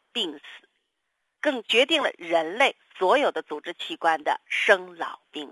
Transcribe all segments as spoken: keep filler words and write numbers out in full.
病死，更决定了人类所有的组织器官的生老病死。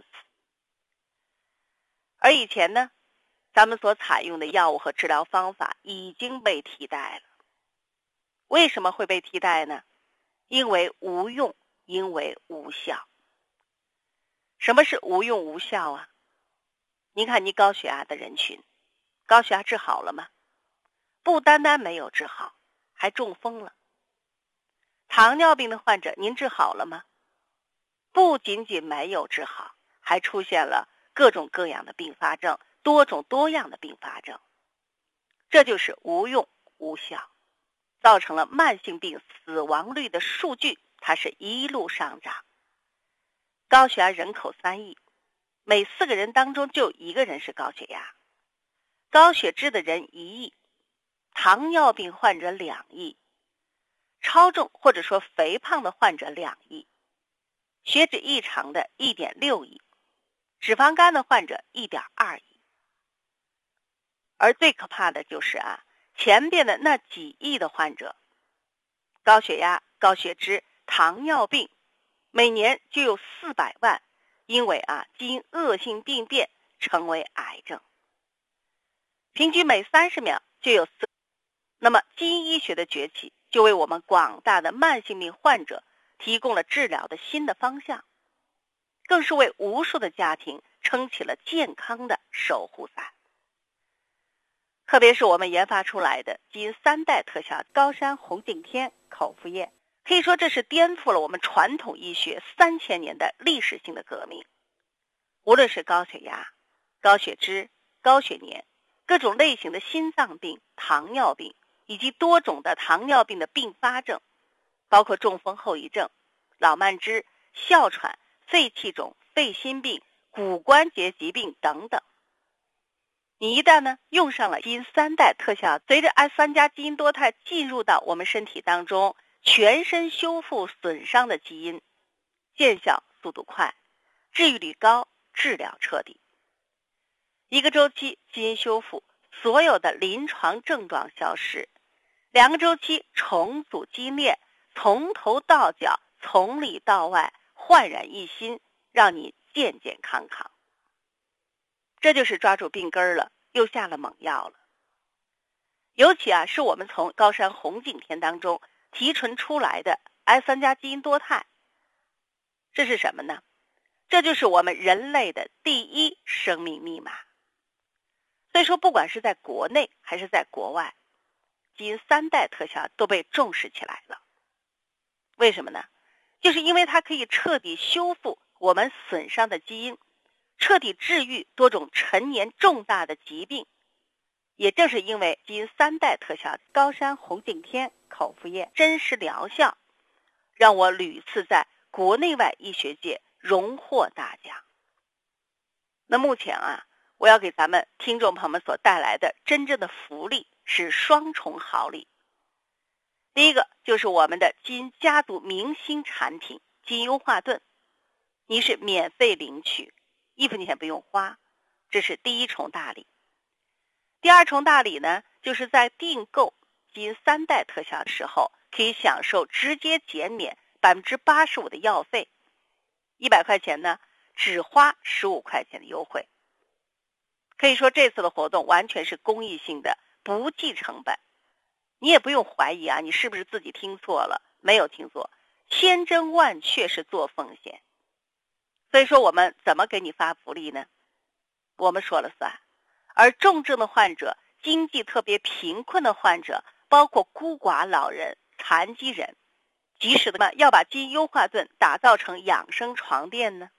而以前呢，咱们所采用的药物和治疗方法已经被替代了。为什么会被替代呢？因为无用，因为无效。什么是无用无效啊？您看，你高血压的人群，高血压治好了吗？不单单没有治好，还中风了。糖尿病的患者，您治好了吗？不仅仅没有治好，还出现了各种各样的并发症，多种多样的并发症。这就是无用无效，造成了慢性病死亡率的数据它是一路上涨。高血压人口三亿，每四个人当中就一个人是高血压，高血脂的人一亿，糖尿病患者两亿，超重或者说肥胖的患者两亿，血脂异常的一点六亿，脂肪肝的患者一点二亿。而最可怕的就是啊，前边的那几亿的患者，高血压、高血脂、糖尿病，每年就有四百万因为啊基因恶性病变成为癌症，平均每三十秒就有四。那么基因医学的崛起就为我们广大的慢性病患者提供了治疗的新的方向，更是为无数的家庭撑起了健康的守护伞。特别是我们研发出来的基因三代特效高山红景天口服液，可以说这是颠覆了我们传统医学三千年的历史性的革命。无论是高血压、高血脂、高血粘，各种类型的心脏病、糖尿病以及多种的糖尿病的并发症，包括中风后遗症、老慢支、哮喘、肺气肿、肺心病、骨关节疾病等等。你一旦呢用上了基因三代特效，随着 S 三 加基因多肽进入到我们身体当中，全身修复损伤的基因，见效速度快，治愈率高，治疗彻底。一个周期基因修复，所有的临床症状消失；两个周期重组基因链，从头到脚，从里到外，焕然一新，让你健健康康。这就是抓住病根了，又下了猛药了。尤其啊，是我们从高山红景天当中提纯出来的 S 三 加基因多肽，这是什么呢？这就是我们人类的第一生命密码。所以说，不管是在国内还是在国外，基因三代特效都被重视起来了。为什么呢？就是因为它可以彻底修复我们损伤的基因，彻底治愈多种陈年重大的疾病。也正是因为基因三代特效高山红景天口服液真实疗效，让我屡次在国内外医学界荣获大奖。那目前啊，我要给咱们听众朋友们所带来的真正的福利是双重好礼。第一个就是我们的基因家族明星产品基因优化盾，你是免费领取，一分钱不用花，这是第一重大礼。第二重大礼呢，就是在订购基因三代特效的时候，可以享受直接减免 百分之八十五 的药费，一百块钱呢只花十五块钱的优惠。可以说这次的活动完全是公益性的，不计成本。你也不用怀疑啊，你是不是自己听错了？没有听错，千真万确是做奉献。所以说我们怎么给你发福利呢？我们说了算。而重症的患者、经济特别贫困的患者，包括孤寡老人、残疾人，及时的要把基因优化盾打造成养生床垫呢？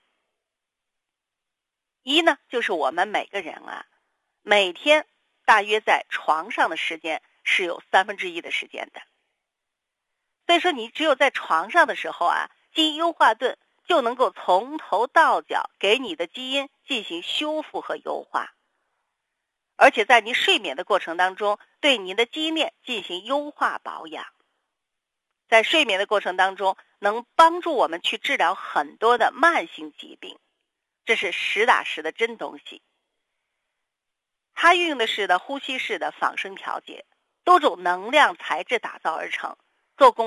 一呢，就是我们每个人啊，每天大约在床上的时间是有三分之一的时间的。所以说你只有在床上的时候啊，基因优化盾就能够从头到脚给你的基因进行修复和优化。而且在你睡眠的过程当中，对你的基因链进行优化保养。在睡眠的过程当中，能帮助我们去治疗很多的慢性疾病，这是实打实的真东西。它运用的是的呼吸式的仿生调节，多种能量材质打造而成，做工